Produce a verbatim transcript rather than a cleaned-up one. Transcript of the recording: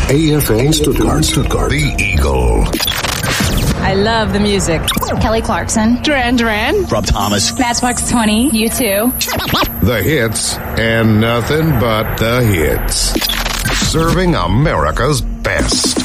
A F A Stuttgart, Stuttgart, the Eagle. I love the music. Kelly Clarkson. Duran Duran. Rob Thomas. Matchbox twenty. U two. The hits and nothing but the hits. Serving America's best.